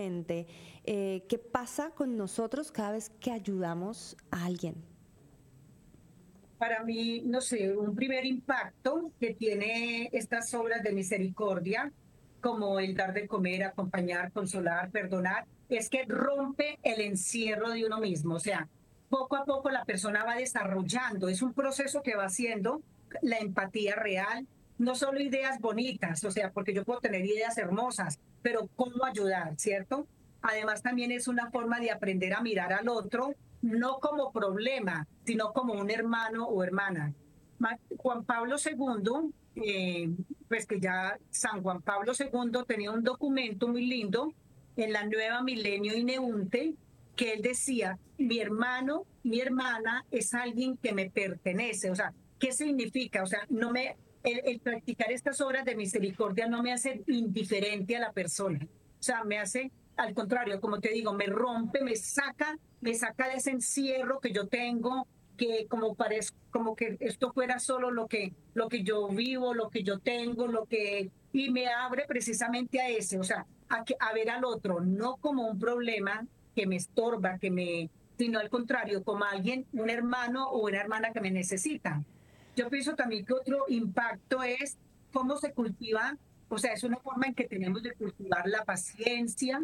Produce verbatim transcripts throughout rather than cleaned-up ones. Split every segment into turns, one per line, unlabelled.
mente. Eh, ¿qué pasa con nosotros cada vez que ayudamos a alguien?
Para mí, no sé, un primer impacto que tiene estas obras de misericordia, como el dar de comer, acompañar, consolar, perdonar, es que rompe el encierro de uno mismo. O sea, poco a poco la persona va desarrollando, es un proceso que va haciendo la empatía real, no solo ideas bonitas, o sea, porque yo puedo tener ideas hermosas, pero cómo ayudar, ¿cierto? Además, también es una forma de aprender a mirar al otro no como problema, sino como un hermano o hermana. Juan Pablo segundo, eh, pues que ya San Juan Pablo segundo tenía un documento muy lindo en la Nueva Milenio Ineunte, que él decía, mi hermano, mi hermana es alguien que me pertenece. O sea, ¿qué significa? O sea, no me, el, el practicar estas obras de misericordia no me hace indiferente a la persona. O sea, me hace, al contrario, como te digo, me rompe, me saca, me saca de ese encierro que yo tengo, que como parece, como que esto fuera solo lo que, lo que yo vivo, lo que yo tengo, lo que, y me abre precisamente a ese, o sea, a, que, a ver al otro, no como un problema que me estorba, que me, sino al contrario, como alguien, un hermano o una hermana que me necesita. Yo pienso también que otro impacto es cómo se cultiva, o sea, es una forma en que tenemos de cultivar la paciencia,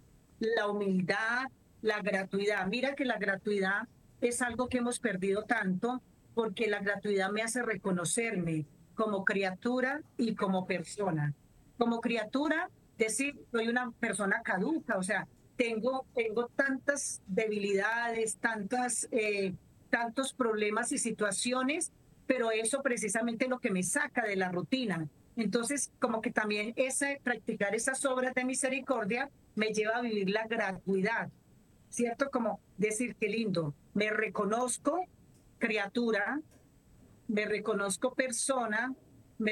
la humildad, la gratuidad. Mira que la gratuidad es algo que hemos perdido tanto porque la gratuidad me hace reconocerme como criatura y como persona. Como criatura, decir, soy una persona caduca, o sea, tengo, tengo tantas debilidades, tantas, eh, tantos problemas y situaciones, pero eso precisamente es lo que me saca de la rutina. Entonces, como que también ese, practicar esas obras de misericordia me lleva a vivir la gratuidad, ¿cierto? Como decir, qué lindo, me reconozco criatura, me reconozco persona, me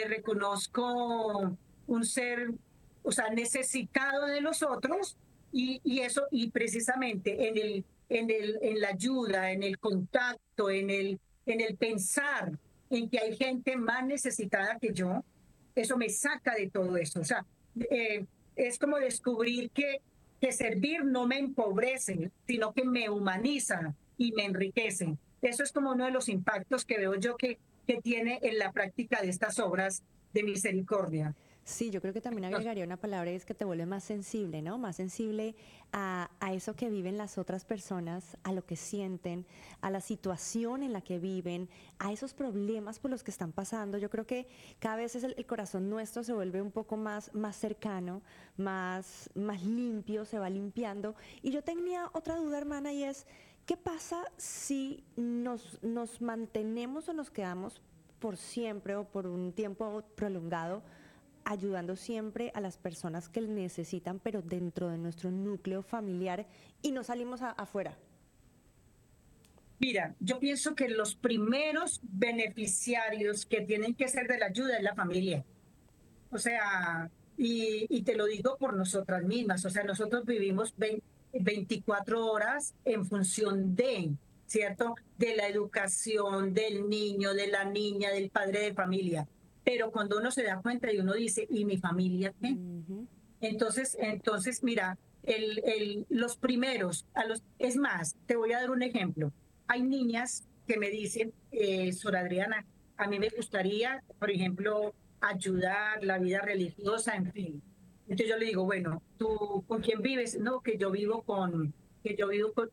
reconozco un ser, o sea, necesitado de los otros y, y eso, y precisamente en, el, en, el, en la ayuda, en el contacto, en el, en el pensar en que hay gente más necesitada que yo, eso me saca de todo eso. O sea, eh, es como descubrir que, que servir no me empobrece, sino que me humaniza y me enriquece. Eso es como uno de los impactos que veo yo que, que tiene en la práctica de estas obras de misericordia.
Sí, yo creo que también agregaría una palabra y es que te vuelve más sensible, ¿no? Más sensible a, a eso que viven las otras personas, a lo que sienten, a la situación en la que viven, a esos problemas por los que están pasando. Yo creo que cada vez es el, el corazón nuestro se vuelve un poco más, más cercano, más, más limpio, se va limpiando. Y yo tenía otra duda, hermana, y es, ¿qué pasa si nos, nos mantenemos o nos quedamos por siempre o por un tiempo prolongado ayudando siempre a las personas que necesitan, pero dentro de nuestro núcleo familiar y no salimos a, afuera?
Mira, yo pienso que los primeros beneficiarios que tienen que ser de la ayuda es la familia. O sea, y, y te lo digo por nosotras mismas, o sea, nosotros vivimos veinticuatro horas en función de, ¿cierto? De la educación del niño, de la niña, del padre de familia. Pero cuando uno se da cuenta y uno dice, ¿y mi familia qué?
Ujú.
Entonces, entonces mira, el, el, los primeros, a los, es más, te voy a dar un ejemplo. Hay niñas que me dicen, eh, Sor Adriana, a mí me gustaría, por ejemplo, ayudar la vida religiosa, en fin. Entonces yo le digo, bueno, ¿tú con quién vives? No, que yo vivo con, que yo vivo con,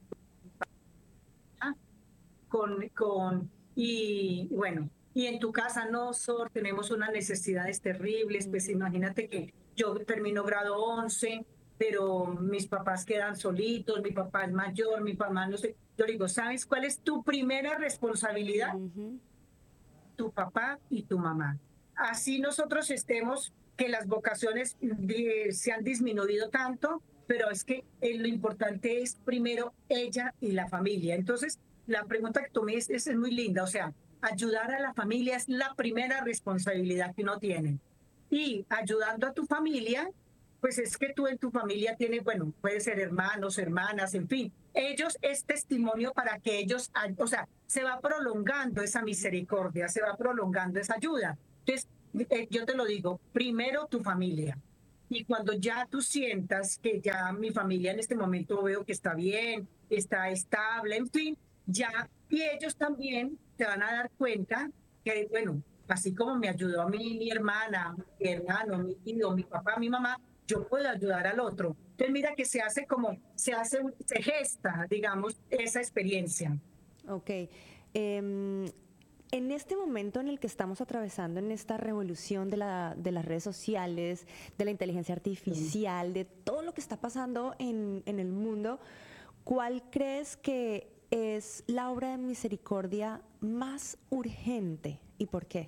ah, con, con y bueno, y en tu casa no, Sor, tenemos unas necesidades terribles, pues
Ujú.
imagínate que yo termino grado once, pero mis papás quedan solitos, mi papá es mayor, mi mamá no sé. Yo digo, ¿sabes cuál es tu primera responsabilidad?
Ujú.
Tu papá y tu mamá. Así nosotros estemos, que las vocaciones eh, se han disminuido tanto, pero es que eh, lo importante es primero ella y la familia. Entonces, la pregunta que tú me dices es muy linda, o sea, ayudar a la familia es la primera responsabilidad que uno tiene. Y ayudando a tu familia, pues es que tú en tu familia tienes, bueno, puede ser hermanos, hermanas, en fin. Ellos es testimonio para que ellos, o sea, se va prolongando esa misericordia, se va prolongando esa ayuda. Entonces, eh, yo te lo digo, primero tu familia. Y cuando ya tú sientas que ya mi familia en este momento veo que está bien, está estable, en fin, ya, y ellos también te van a dar cuenta que, bueno, así como me ayudó a mí mi hermana, mi hermano, mi tío, mi papá, mi mamá, yo puedo ayudar al otro. Entonces mira que se hace como, se hace, se gesta, digamos, esa experiencia.
Ok. Em, en este momento en el que estamos atravesando, en esta revolución de, la, de las redes sociales, de la inteligencia artificial, de todo lo que está pasando en, en el mundo, ¿cuál crees que es la obra de misericordia más urgente y por qué?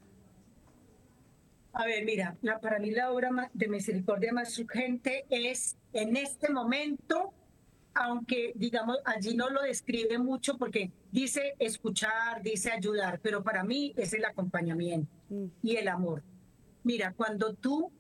A ver, mira, la, para mí la obra ma- de misericordia más urgente es en este momento, aunque digamos allí no lo describe mucho porque dice escuchar, dice ayudar, pero para mí es el acompañamiento
Mm,
y el amor. Mira, cuando tú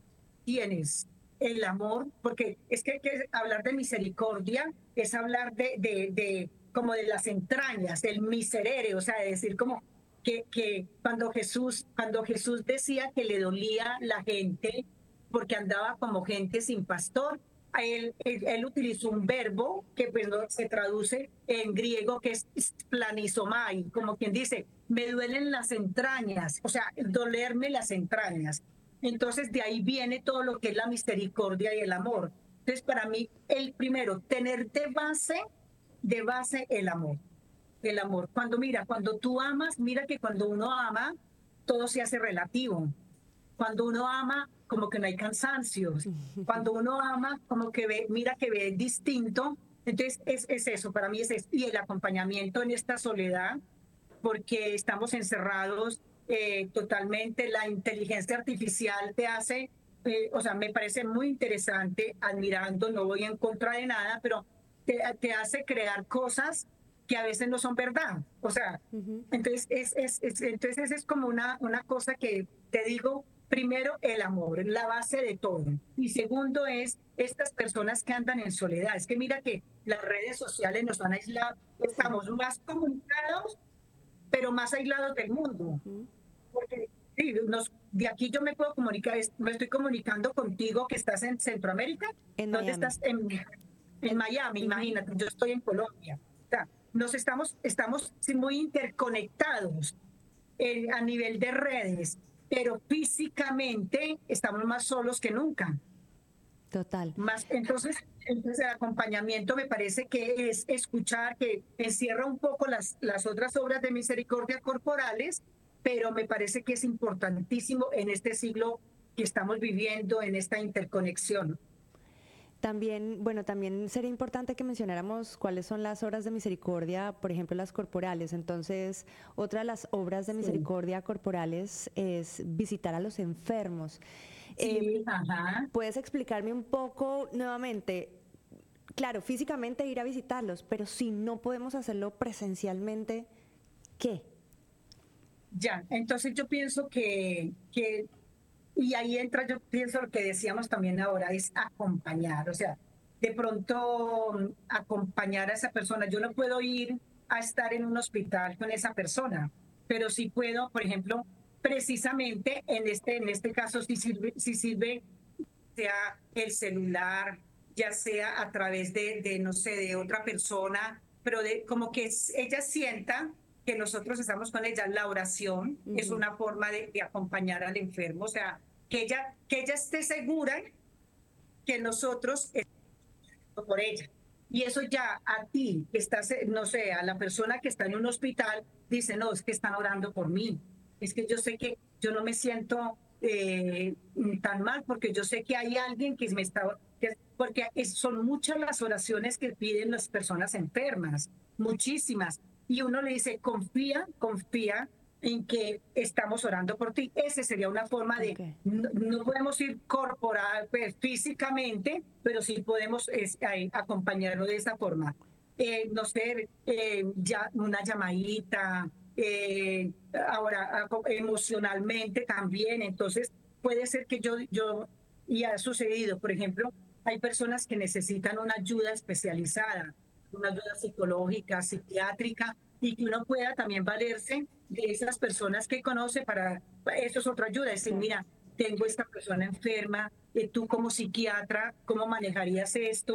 tienes el amor, porque es que, que hablar de misericordia es hablar de, de, de como de las entrañas, del miserere, o sea, de decir como que, que cuando Jesús, cuando Jesús decía que le dolía la gente porque andaba como gente sin pastor, a él, él, él utilizó un verbo que pues no, se traduce en griego que es planizomai, como quien dice, me duelen las entrañas, o sea, dolerme las entrañas. Entonces de ahí viene todo lo que es la misericordia y el amor. Entonces para mí, el primero, tener de base, de base el amor. El amor. Cuando mira, cuando tú amas, mira que cuando uno ama, todo se hace relativo. Cuando uno ama, como que no hay cansancios. Cuando uno ama, como que ve, mira que ve distinto. Entonces es, es eso, para mí es eso. Y el acompañamiento en esta soledad, porque estamos encerrados eh, totalmente. La inteligencia artificial te hace, eh, o sea, me parece muy interesante, admirando, no voy en contra de nada, pero te, te hace crear cosas que a veces no son verdad. O sea,
ujú.
entonces es, es, es, entonces es como una, una cosa que te digo, primero el amor, la base de todo. Y segundo es estas personas que andan en soledad. Es que mira que las redes sociales nos han aislado,
Sí.
estamos más comunicados pero más aislados del mundo.
Ujú.
Porque sí, nos, de aquí yo me puedo comunicar, me estoy comunicando contigo que estás en Centroamérica.
En
¿Dónde
Miami.
estás? En, en
En,
Miami,
ujú.
imagínate, yo estoy en Colombia. O sea, nos estamos, estamos muy interconectados en, a nivel de redes, pero físicamente estamos más solos que nunca.
Total.
Más, entonces, entonces el acompañamiento me parece que es escuchar, que encierra un poco las, las otras obras de misericordia corporales, pero me parece que es importantísimo en este siglo que estamos viviendo, en esta interconexión.
También, bueno, también sería importante que mencionáramos cuáles son las obras de misericordia, por ejemplo, las corporales. Entonces, otra de las obras de
Sí,
misericordia corporales es visitar a los enfermos. Eh,
sí, ajá.
¿Puedes explicarme un poco nuevamente? Claro, físicamente ir a visitarlos, pero si no podemos hacerlo presencialmente, ¿qué?
Ya, entonces yo pienso que, que, y ahí entra, yo pienso lo que decíamos también ahora, es acompañar, o sea, de pronto mm, acompañar a esa persona. Yo no puedo ir a estar en un hospital con esa persona, pero sí puedo, por ejemplo, precisamente en este, en este caso, si sirve, si sirve sea el celular, ya sea a través de, de, no sé, de otra persona, pero de como que ella sienta que nosotros estamos con ella. La oración es
Ujú.
una forma de, de acompañar al enfermo, o sea, que ella, que ella esté segura que nosotros estamos por ella. Y eso ya a ti, que estás, eh, no sé, a la persona que está en un hospital, dice, no, es que están orando por mí. Es que yo sé que yo no me siento eh, tan mal porque yo sé que hay alguien que me está... Que, porque es, son muchas las oraciones que piden las personas enfermas, muchísimas. Y uno le dice, confía, confía en que estamos orando por ti. Esa sería una forma
Ok.
de, no, no podemos ir corporal, pues, físicamente, pero sí podemos es, eh, acompañarlo de esa forma. Eh, no sé, eh, ya una llamadita, eh, ahora a- emocionalmente también. Entonces, puede ser que yo, yo, y ha sucedido, por ejemplo, hay personas que necesitan una ayuda especializada, una ayuda psicológica, psiquiátrica, y que uno pueda también valerse de esas personas que conoce para, eso es otra ayuda, es decir,
Claro.
mira, tengo esta persona enferma, eh, tú como psiquiatra, ¿cómo manejarías esto?